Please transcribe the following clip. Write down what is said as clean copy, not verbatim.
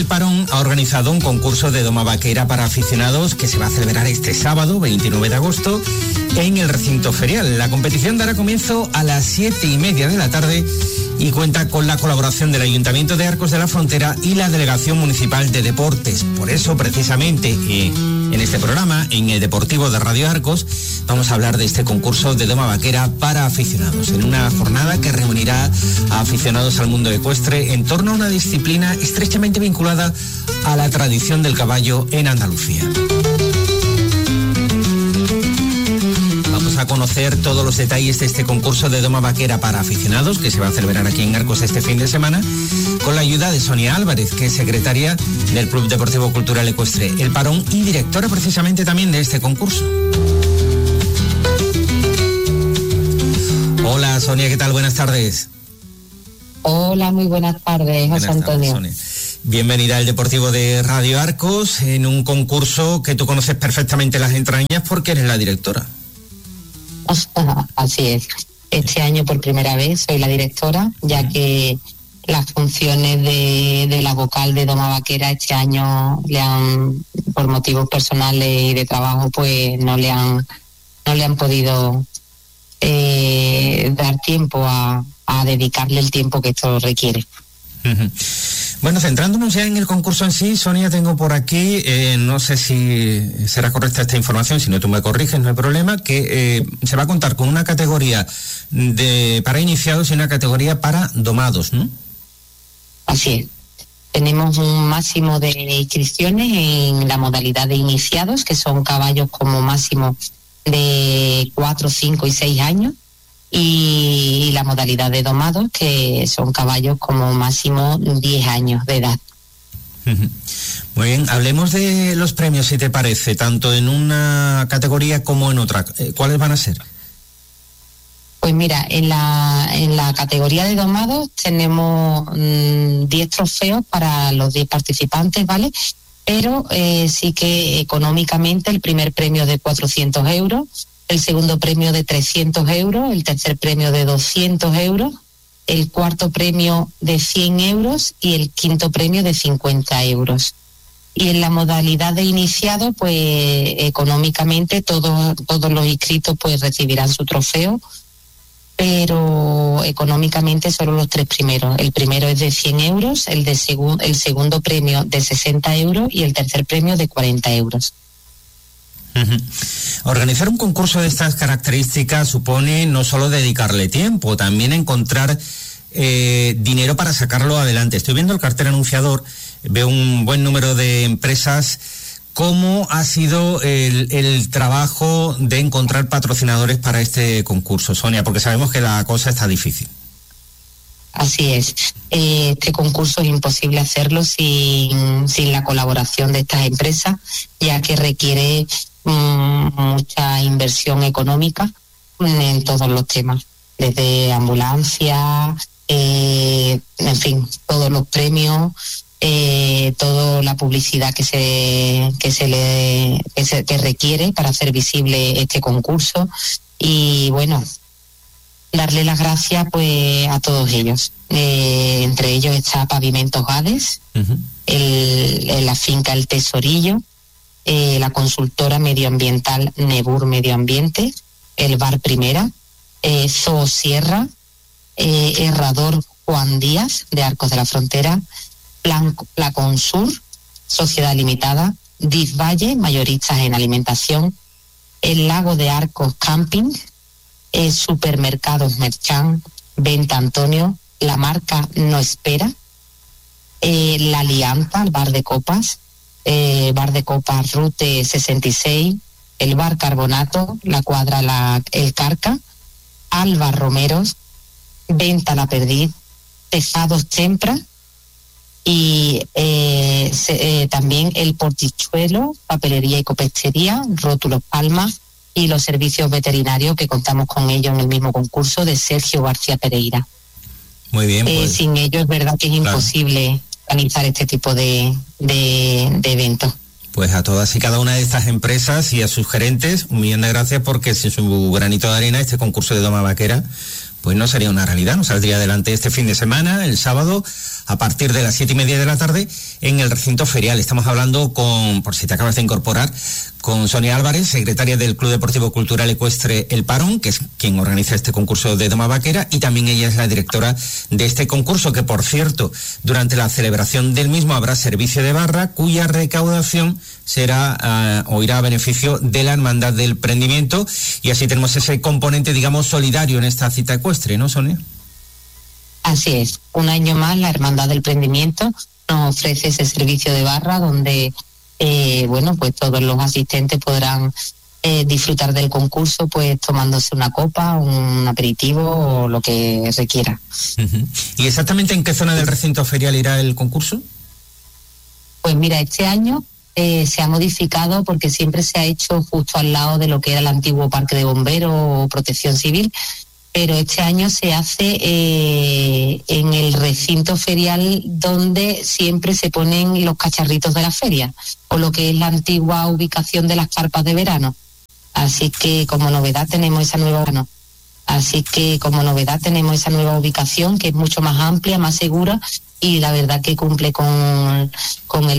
El Parón ha organizado un concurso de doma vaquera para aficionados que se va a celebrar este sábado, 29 de agosto, en el recinto ferial. La competición dará comienzo a las 7:30 de la tarde y cuenta con la colaboración del Ayuntamiento de Arcos de la Frontera y la Delegación Municipal de Deportes. Por eso, precisamente, en este programa, en el Deportivo de Radio Arcos, vamos a hablar de este concurso de doma vaquera para aficionados, en una jornada que reunirá a aficionados al mundo ecuestre en torno a una disciplina estrechamente vinculada a la tradición del caballo en Andalucía. Vamos a conocer todos los detalles de este concurso de doma vaquera para aficionados que se va a celebrar aquí en Arcos este fin de semana, con la ayuda de Sonia Álvarez, que es secretaria del Club Deportivo Cultural Ecuestre El Parón y directora precisamente también de este concurso. Hola Sonia, ¿qué tal? Buenas tardes. Hola, muy buenas tardes, José Antonio. Sonia. Bienvenida al Deportivo de Radio Arcos, en un concurso que tú conoces perfectamente las entrañas porque eres la directora. Así es. Este año por primera vez soy la directora, ya que las funciones de la vocal de doma vaquera este año por motivos personales y de trabajo, pues no le han podido dar tiempo a dedicarle el tiempo que esto requiere. Bueno, centrándonos ya en el concurso en sí, Sonia, tengo por aquí, no sé si será correcta esta información, si no tú me corriges, no hay problema, que se va a contar con una categoría para iniciados y una categoría para domados, ¿no? Así es. Tenemos un máximo de inscripciones en la modalidad de iniciados, que son caballos como máximo de 4, 5 y 6 años, y la modalidad de domados, que son caballos como máximo 10 años de edad. Muy bien, hablemos de los premios, si te parece, tanto en una categoría como en otra. ¿Cuáles van a ser? Pues mira, en la categoría de domados tenemos 10 trofeos para los 10 participantes, ¿vale? Pero sí que económicamente el primer premio de 400 euros, el segundo premio de 300 euros, el tercer premio de 200 euros, el cuarto premio de 100 euros y el quinto premio de 50 euros. Y en la modalidad de iniciado, pues económicamente todos los inscritos pues recibirán su trofeo, pero económicamente solo los 3 primeros. El primero es de 100 euros, el segundo premio de 60 euros y el tercer premio de 40 euros. Organizar un concurso de estas características supone no solo dedicarle tiempo, también encontrar dinero para sacarlo adelante. Estoy viendo el cartel anunciador, veo un buen número de empresas. ¿Cómo ha sido el trabajo de encontrar patrocinadores para este concurso, Sonia? Porque sabemos que la cosa está difícil. Así es. Este concurso es imposible hacerlo sin la colaboración de estas empresas, ya que requiere mucha inversión económica en todos los temas, desde ambulancia, en fin, todos los premios, toda la publicidad que requiere para hacer visible este concurso. Y bueno, darle las gracias pues a todos ellos. Entre ellos está Pavimentos Gades, la finca El Tesorillo, la consultora medioambiental Nebur Medio Ambiente, el Bar Primera, Zoo Sierra, Herrador Juan Díaz de Arcos de la Frontera, Placonsur, Sociedad Limitada, DIF Valle, mayoristas en alimentación, el Lago de Arcos Camping, Supermercados Merchant, Venta Antonio, la marca No Espera, La Alianza, el Bar de Copas Rute 66, el Bar Carbonato, la Cuadra el Carca, Alba Romeros, Venta La Perdiz, Tejados Tempra y también el Portichuelo, Papelería y Copetería, Rótulos Palma y los servicios veterinarios que contamos con ellos en el mismo concurso de Sergio García Pereira. Muy bien. Pues, sin ellos es verdad que es imposible organizar este tipo de eventos. Pues a todas y cada una de estas empresas y a sus gerentes, un millón de gracias, porque sin su granito de arena este concurso de doma vaquera pues no sería una realidad, no saldría adelante este fin de semana, el sábado, a partir de las 7:30 de la tarde, en el recinto ferial. Estamos hablando con, por si te acabas de incorporar, con Sonia Álvarez, secretaria del Club Deportivo Cultural Ecuestre El Parón, que es quien organiza este concurso de doma vaquera, y también ella es la directora de este concurso, que por cierto, durante la celebración del mismo habrá servicio de barra, cuya recaudación será o irá a beneficio de la Hermandad del Prendimiento, y así tenemos ese componente, digamos, solidario en esta cita ecuestre, ¿no, Sonia? Así es, un año más la Hermandad del Prendimiento nos ofrece ese servicio de barra donde pues todos los asistentes podrán disfrutar del concurso, pues tomándose una copa, un aperitivo o lo que requiera. Uh-huh. ¿Y exactamente en qué zona del recinto ferial irá el concurso? Pues mira, este año se ha modificado porque siempre se ha hecho justo al lado de lo que era el antiguo Parque de Bomberos o Protección Civil, pero este año se hace en el recinto ferial donde siempre se ponen los cacharritos de la feria, o lo que es la antigua ubicación de las carpas de verano. Así que como novedad tenemos esa nueva ubicación, que es mucho más amplia, más segura, y la verdad que cumple con el